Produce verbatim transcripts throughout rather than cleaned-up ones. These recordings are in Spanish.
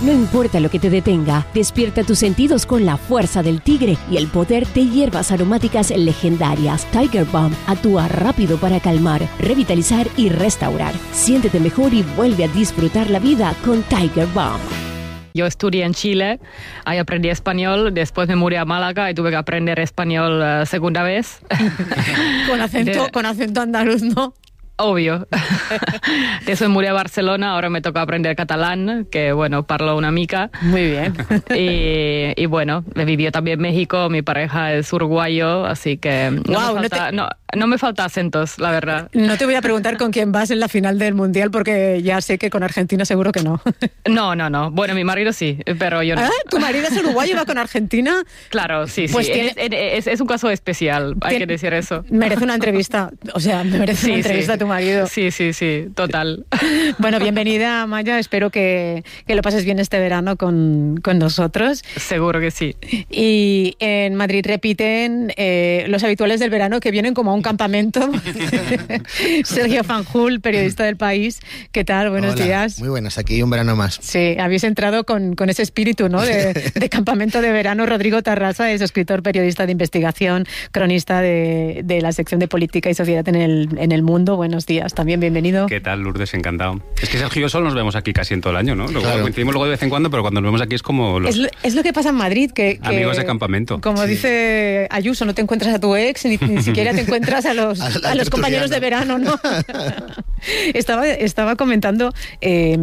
No importa lo que te detenga, despierta tus sentidos con la fuerza del tigre y el poder de hierbas aromáticas legendarias. Tiger Balm actúa rápido para calmar, revitalizar y restaurar. Siéntete mejor y vuelve a disfrutar la vida con Tiger Balm. Yo estudié en Chile, ahí aprendí español, después me mudé a Málaga y tuve que aprender español uh, segunda vez. con acento, de... con acento andaluz, ¿no? Obvio. Después mudé a Barcelona, ahora me toca aprender catalán, que bueno, parlo una mica. Muy bien. Y, y bueno, me vivió también en México, mi pareja es uruguayo, así que no, wow, me, falta, no, te... no, no me falta acentos, la verdad. No te voy a preguntar con quién vas en la final del Mundial, porque ya sé que con Argentina seguro que no. No, no, no. Bueno, mi marido sí, pero yo no. ¿Ah? ¿Tu marido es uruguayo y va con Argentina? Claro, sí, pues sí. Tiene... Es, es, es un caso especial, hay que decir eso. Merece una entrevista, o sea, merece sí, una entrevista sí. a tu marido. Sí, sí, sí, total. Bueno, bienvenida, Maya. Espero que, que lo pases bien este verano con, con nosotros. Seguro que sí. Y en Madrid repiten eh, los habituales del verano que vienen como a un campamento. Sergio Fanjul, periodista del País. ¿Qué tal? Buenos Hola, días. Muy buenas, aquí un verano más. Sí, habéis entrado con, con ese espíritu, ¿no? De, de campamento de verano. Rodrigo Tarrasa es escritor, periodista de investigación, cronista de, de la sección de política y sociedad en el, en el Mundo. Buenos días. También bienvenido. ¿Qué tal, Lourdes? Encantado. Es que Sergio y yo solo nos vemos aquí casi en todo el año, ¿no? Luego claro. coincidimos luego de vez en cuando, pero cuando nos vemos aquí es como los... Es lo, es lo que pasa en Madrid, que... que amigos de campamento. Como sí. dice Ayuso, no te encuentras a tu ex, ni, ni siquiera te encuentras a los, a, a los compañeros de verano, ¿no? estaba, estaba comentando eh,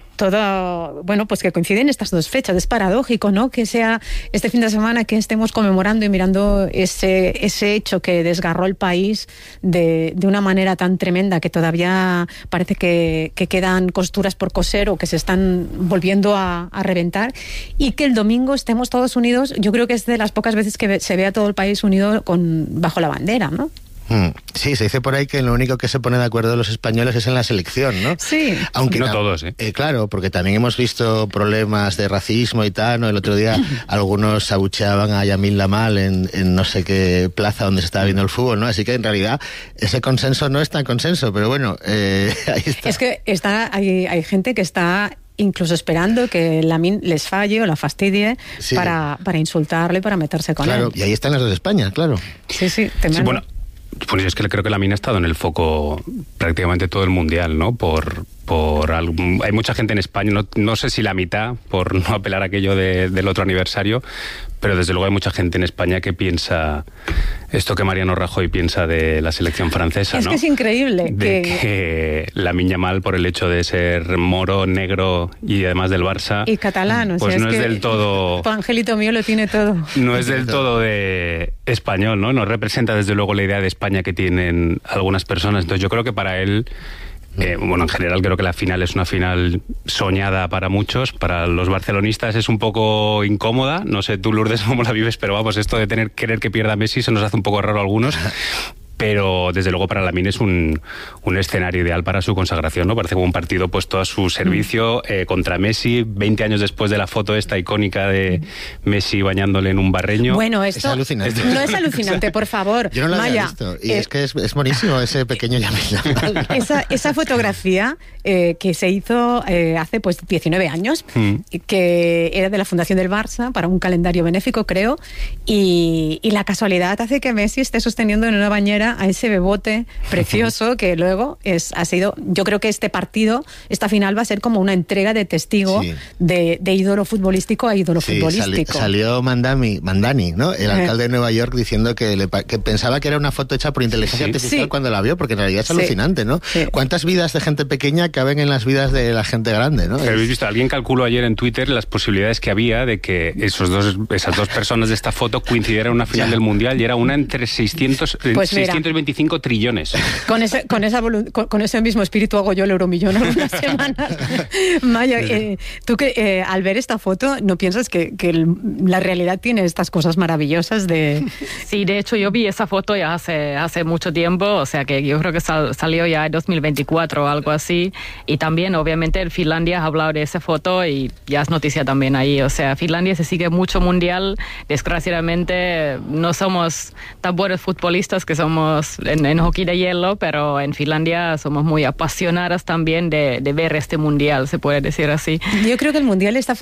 todo, bueno, pues que coinciden estas dos fechas. Es paradójico, ¿no? Que sea este fin de semana que estemos conmemorando y mirando ese, ese hecho que desgarró el país de, de una manera tan tremenda que todavía parece que, que quedan costuras por coser o que se están volviendo a, a reventar, y que el domingo estemos todos unidos. Yo creo que es de las pocas veces que se ve a todo el país unido con, bajo la bandera, ¿no? Sí, se dice por ahí que lo único que se pone de acuerdo los españoles es en la selección, ¿no? Sí. Aunque no na- todos, ¿eh? ¿eh? Claro, porque también hemos visto problemas de racismo y tal, ¿no? El otro día algunos abucheaban a Yamil Lamal en, en no sé qué plaza donde se estaba viendo el fútbol, ¿no? Así que en realidad ese consenso no es tan consenso, pero bueno, eh, ahí está. Es que está, hay, hay gente que está incluso esperando que Lamine les falle o la fastidie sí. para, para insultarle, para meterse con claro, él. Claro, y ahí están las dos de España, claro. Sí, sí, sí bueno, pues es que creo que Lamine ha estado en el foco prácticamente todo el Mundial, ¿no? Por, por algún, hay mucha gente en España, no, no sé si la mitad, por no apelar a aquello de, del otro aniversario, pero desde luego hay mucha gente en España que piensa esto que Mariano Rajoy piensa de la selección francesa, es ¿no? Que es increíble. De que, que Lamine Yamal, por el hecho de ser moro, negro y además del Barça... Y catalán, o pues sea, no es, es que del todo... Angelito mío lo tiene todo. No es del todo de español, ¿no? No representa desde luego la idea de España que tienen algunas personas. Entonces yo creo que para él... Eh, bueno, en general creo que la final es una final soñada para muchos. Para los barcelonistas es un poco incómoda. No sé tú, Lourdes, cómo la vives, pero vamos, esto de tener querer que pierda Messi se nos hace un poco raro a algunos. Pero desde luego para Lamine es un, un escenario ideal para su consagración, ¿no? Parece como un partido puesto a su servicio eh, contra Messi, veinte años después de la foto esta icónica de Messi bañándole en un barreño. Bueno, esto es alucinante. No es alucinante, por favor. Yo no lo Maya, había visto. Y eh, es que es, es buenísimo ese pequeño Yamil. esa, esa fotografía eh, que se hizo eh, hace pues diecinueve años, mm. que era de la Fundación del Barça para un calendario benéfico, creo, y, y la casualidad hace que Messi esté sosteniendo en una bañera a ese bebote precioso que luego es, ha sido, yo creo que este partido, esta final va a ser como una entrega de testigo sí. de, de ídolo futbolístico a ídolo sí, futbolístico. Sali, salió Mandami, Mandani, ¿no? El alcalde eh. de Nueva York diciendo que, le, que pensaba que era una foto hecha por inteligencia sí. artificial sí. cuando la vio, porque en realidad es sí. alucinante, ¿no? Sí. ¿Cuántas vidas de gente pequeña caben en las vidas de la gente grande, ¿no? Pero habéis visto, alguien calculó ayer en Twitter las posibilidades que había de que esos dos, esas dos personas de esta foto coincidieran en una final ya. del Mundial, y era una entre seiscientos, pues seiscientos veinticinco trillones. Con ese, con, esa con, con ese mismo espíritu hago yo el euromillón en unas semanas. Maya, eh, tú que eh, al ver esta foto no piensas que, que el, la realidad tiene estas cosas maravillosas de... Sí, de hecho yo vi esa foto ya hace, hace mucho tiempo, o sea que yo creo que sal, salió ya en dos mil veinticuatro o algo así, y también obviamente en Finlandia ha hablado de esa foto y ya es noticia también ahí, o sea, Finlandia se sigue mucho mundial, desgraciadamente no somos tan buenos futbolistas que somos en, en hockey de hielo, pero en Finlandia somos muy apasionadas también de, de ver este mundial, se puede decir así. Yo creo que el mundial está